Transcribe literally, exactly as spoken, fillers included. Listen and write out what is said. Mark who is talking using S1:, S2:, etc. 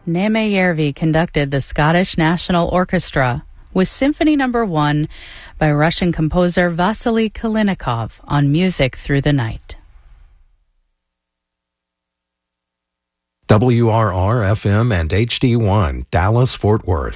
S1: Nemejärvi conducted the Scottish National Orchestra with Symphony Number One by Russian composer Vasily Kalinikov on Music Through the Night.
S2: W R R F M and H D one, Dallas, Fort Worth.